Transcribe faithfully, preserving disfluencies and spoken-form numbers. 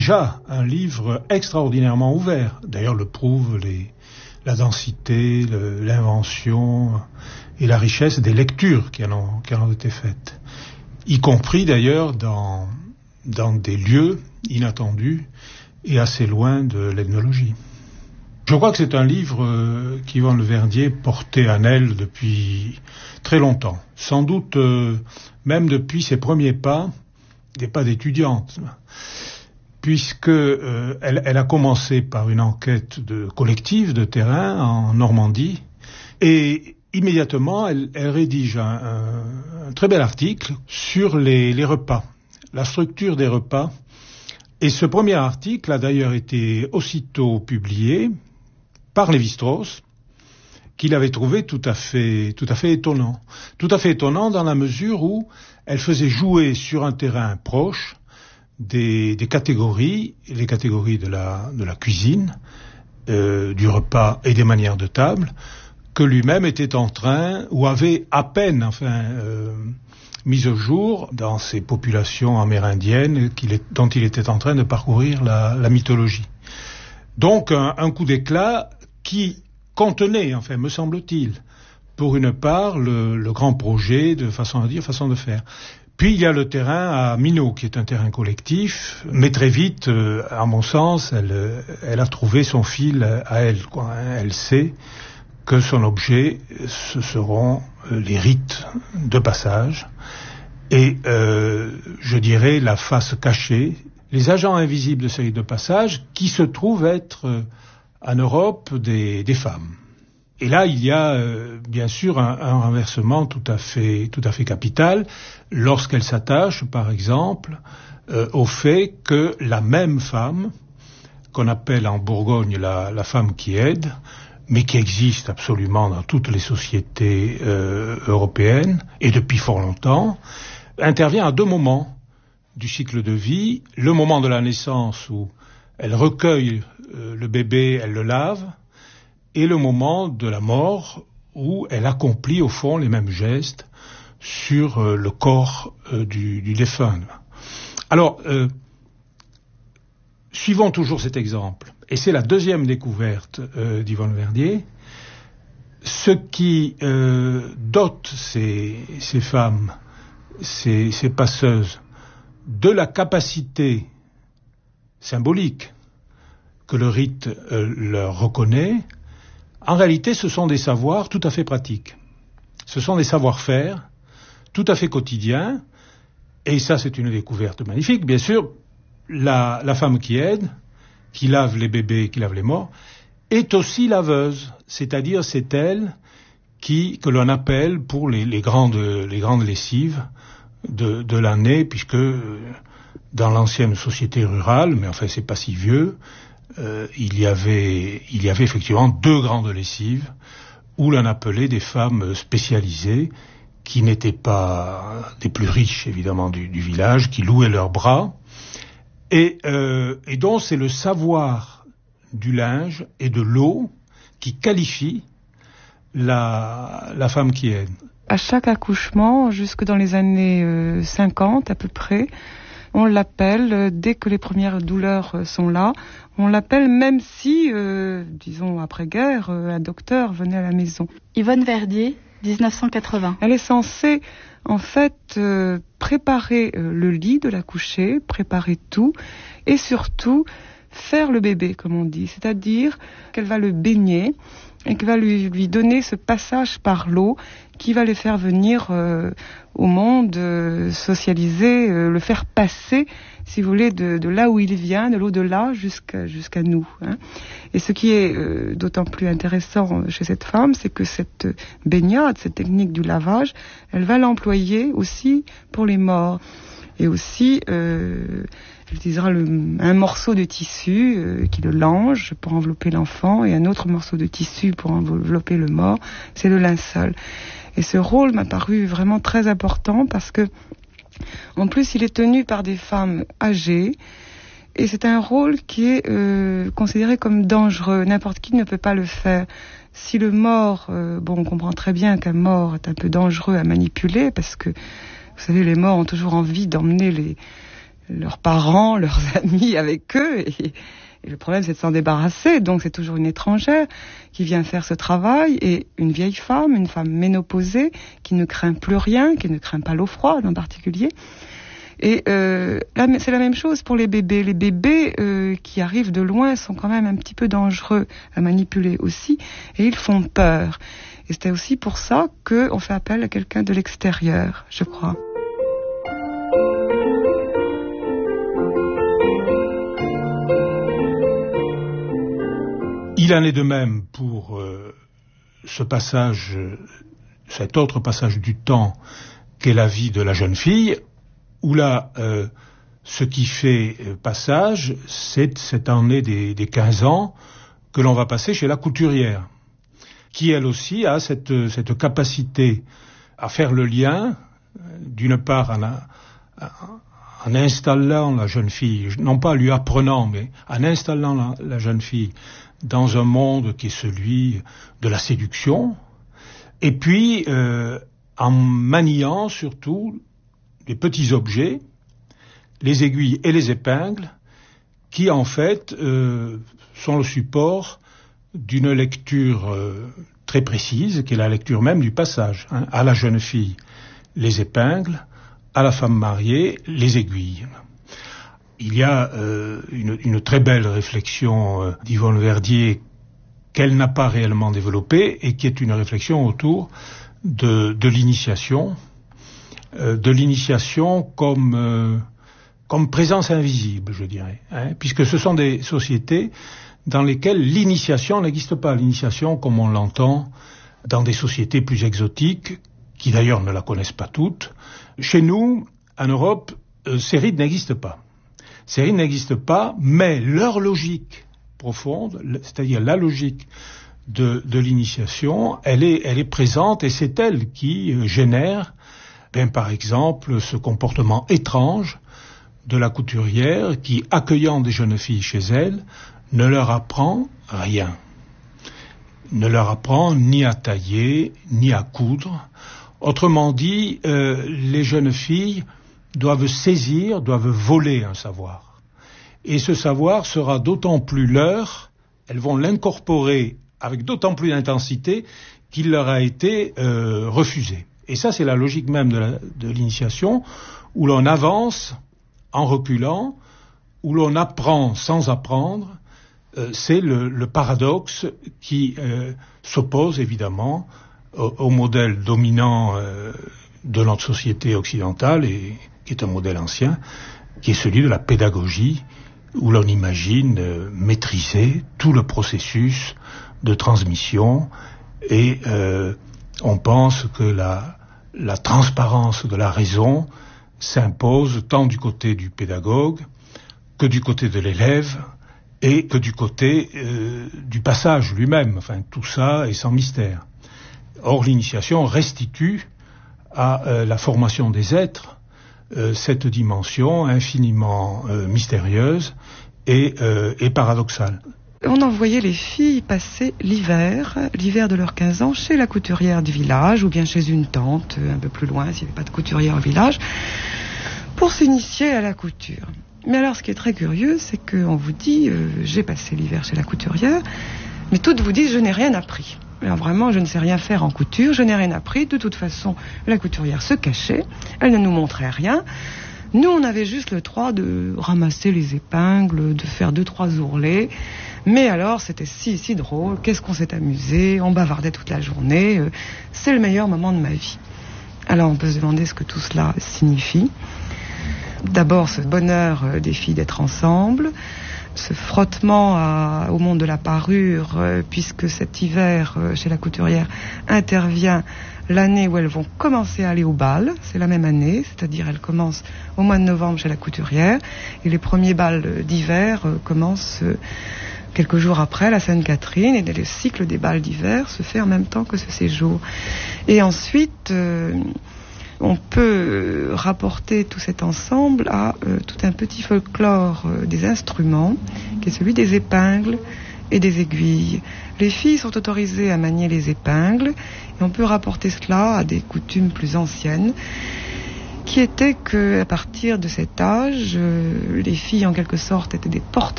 Déjà, un livre extraordinairement ouvert. D'ailleurs, le prouvent les, la densité, le, l'invention et la richesse des lectures qui en ont, qui en ont été faites. Y compris d'ailleurs dans, dans des lieux inattendus et assez loin de l'ethnologie. Je crois que c'est un livre qu'Yvonne Le Verdier portait en elle depuis très longtemps. Sans doute euh, même depuis ses premiers pas, des pas d'étudiante. Puisque euh, elle, elle a commencé par une enquête de collective de terrain en Normandie, et immédiatement elle, elle rédige un, un, un très bel article sur les, les repas, la structure des repas. Et ce premier article a d'ailleurs été aussitôt publié par Lévi-Strauss, qu'il avait trouvé tout à fait, tout à fait étonnant. Tout à fait étonnant dans la mesure où elle faisait jouer sur un terrain proche Des, des catégories, les catégories de la, de la cuisine, euh, du repas et des manières de table, que lui-même était en train, ou avait à peine, enfin, euh, mis au jour dans ces populations amérindiennes qu'il est, dont il était en train de parcourir la, la mythologie. Donc, un, un coup d'éclat qui contenait, enfin, me semble-t-il, pour une part, le, le grand projet de façon à dire, façon de faire. Puis il y a le terrain à Minot, qui est un terrain collectif, mais très vite, euh, à mon sens, elle, elle a trouvé son fil à elle, quoi. Elle sait que son objet, ce seront les rites de passage, et euh, je dirais la face cachée, les agents invisibles de ces rites de passage, qui se trouvent être euh, en Europe des, des femmes. Et là, il y a euh, bien sûr un, un renversement tout à fait, tout à fait capital lorsqu'elle s'attache, par exemple, euh, au fait que la même femme, qu'on appelle en Bourgogne la, la femme qui aide, mais qui existe absolument dans toutes les sociétés euh, européennes, et depuis fort longtemps, intervient à deux moments du cycle de vie. Le moment de la naissance où elle recueille euh, le bébé, elle le lave, et le moment de la mort où elle accomplit au fond les mêmes gestes sur euh, le corps euh, du, du défunt. Alors, euh, suivons toujours cet exemple, et c'est la deuxième découverte euh, d'Yvonne Verdier. Ce qui euh, dote ces, ces femmes, ces, ces passeuses, de la capacité symbolique que le rite euh, leur reconnaît, en réalité, ce sont des savoirs tout à fait pratiques. Ce sont des savoir-faire tout à fait quotidiens. Et ça, c'est une découverte magnifique. Bien sûr, la, la femme qui aide, qui lave les bébés, qui lave les morts, est aussi laveuse. C'est-à-dire, c'est elle qui, que l'on appelle pour les, les, grandes, les grandes lessives de, de l'année, puisque dans l'ancienne société rurale, mais enfin, c'est pas si vieux, Euh, il y avait, il y avait effectivement deux grandes lessives où l'on appelait des femmes spécialisées qui n'étaient pas des plus riches évidemment du, du village, qui louaient leurs bras et, euh, et donc c'est le savoir du linge et de l'eau qui qualifie la, la femme qui aide. À chaque accouchement, jusque dans les années euh, cinquante à peu près, on l'appelle, dès que les premières douleurs sont là, on l'appelle même si, euh, disons après-guerre, euh, un docteur venait à la maison. Yvonne Verdier, dix-neuf cent quatre-vingts. Elle est censée, en fait, euh, préparer euh, le lit de l'accouchée, préparer tout, et surtout faire le bébé, comme on dit. C'est-à-dire qu'elle va le baigner et qu'elle va lui, lui donner ce passage par l'eau qui va les faire venir euh, au monde, euh, socialiser, euh, le faire passer, si vous voulez, de, de là où il vient, de l'au-delà jusqu'à, jusqu'à nous. Hein. Et ce qui est euh, d'autant plus intéressant chez cette femme, c'est que cette baignade, cette technique du lavage, elle va l'employer aussi pour les morts. Et aussi, euh, elle utilisera le, un morceau de tissu euh, qui le lange pour envelopper l'enfant et un autre morceau de tissu pour envelopper le mort, c'est le linceul. Et ce rôle m'a paru vraiment très important parce que, en plus, il est tenu par des femmes âgées et c'est un rôle qui est euh, considéré comme dangereux. N'importe qui ne peut pas le faire. Si le mort, euh, bon, on comprend très bien qu'un mort est un peu dangereux à manipuler parce que, vous savez, les morts ont toujours envie d'emmener les, leurs parents, leurs amis avec eux. Et, et le problème, c'est de s'en débarrasser. Donc, c'est toujours une étrangère qui vient faire ce travail. Et une vieille femme, une femme ménopausée, qui ne craint plus rien, qui ne craint pas l'eau froide en particulier. Et euh, là, c'est la même chose pour les bébés. Les bébés euh, qui arrivent de loin sont quand même un petit peu dangereux à manipuler aussi, et ils font peur. Et c'était aussi pour ça qu'on fait appel à quelqu'un de l'extérieur, je crois. Il en est de même pour euh, ce passage, cet autre passage du temps qu'est la vie de la jeune fille, où là, euh, ce qui fait euh, passage, c'est cette année des, des quinze ans que l'on va passer chez la couturière, qui elle aussi a cette, cette capacité à faire le lien, d'une part en, a, en installant la jeune fille, non pas lui apprenant, mais en installant la, la jeune fille dans un monde qui est celui de la séduction, et puis euh, en maniant surtout les petits objets, les aiguilles et les épingles, qui en fait euh, sont le support d'une lecture euh, très précise, qui est la lecture même du passage, hein, à la jeune fille, les épingles, à la femme mariée, les aiguilles. Il y a euh, une, une très belle réflexion euh, d'Yvonne Verdier qu'elle n'a pas réellement développée et qui est une réflexion autour de, de l'initiation, euh, de l'initiation comme, euh, comme présence invisible, je dirais, hein, puisque ce sont des sociétés dans lesquelles l'initiation n'existe pas, l'initiation comme on l'entend dans des sociétés plus exotiques, qui d'ailleurs ne la connaissent pas toutes. Chez nous, en Europe, euh, ces rites n'existent pas. Ces rites n'existent pas, mais leur logique profonde, c'est-à-dire la logique de, de l'initiation, elle est, elle est présente et c'est elle qui euh, génère, ben, par exemple, ce comportement étrange de la couturière qui, accueillant des jeunes filles chez elle, ne leur apprend rien. Ne leur apprend ni à tailler, ni à coudre. Autrement dit, euh, les jeunes filles doivent saisir, doivent voler un savoir. Et ce savoir sera d'autant plus leur, elles vont l'incorporer avec d'autant plus d'intensité qu'il leur a été euh, refusé. Et ça, c'est la logique même de, la, de l'initiation, où l'on avance en reculant, où l'on apprend sans apprendre. Euh, c'est le, le paradoxe qui euh, s'oppose évidemment au, au modèle dominant euh, de notre société occidentale, et qui est un modèle ancien, qui est celui de la pédagogie, où l'on imagine euh, maîtriser tout le processus de transmission, et euh, on pense que la, la transparence de la raison s'impose tant du côté du pédagogue que du côté de l'élève, et que du côté euh, du passage lui-même. Enfin, tout ça est sans mystère. Or, l'initiation restitue à euh, la formation des êtres euh, cette dimension infiniment euh, mystérieuse et, euh, et paradoxale. On envoyait les filles passer l'hiver, l'hiver de leurs quinze ans, chez la couturière du village, ou bien chez une tante, un peu plus loin, s'il n'y avait pas de couturière au village, pour s'initier à la couture. Mais alors, ce qui est très curieux, c'est qu'on vous dit, euh, j'ai passé l'hiver chez la couturière, mais toutes vous disent, je n'ai rien appris. Alors vraiment, je ne sais rien faire en couture, je n'ai rien appris. De toute façon, la couturière se cachait, elle ne nous montrait rien. Nous, on avait juste le droit de ramasser les épingles, de faire deux, trois ourlets. Mais alors, c'était si, si drôle, qu'est-ce qu'on s'est amusé, on bavardait toute la journée, euh, c'est le meilleur moment de ma vie. Alors, on peut se demander ce que tout cela signifie. D'abord, ce bonheur euh, des filles d'être ensemble, ce frottement à, au monde de la parure, euh, puisque cet hiver, euh, chez la couturière, intervient l'année où elles vont commencer à aller au bal. C'est la même année, c'est-à-dire elles commencent au mois de novembre chez la couturière, et les premiers bals d'hiver euh, commencent euh, quelques jours après, la Sainte-Catherine, et le cycle des bals d'hiver se fait en même temps que ce séjour. Et ensuite, euh, on peut rapporter tout cet ensemble à euh, tout un petit folklore euh, des instruments, qui est celui des épingles et des aiguilles. Les filles sont autorisées à manier les épingles, et on peut rapporter cela à des coutumes plus anciennes. qui était que à partir de cet âge, euh, les filles en quelque sorte étaient des porte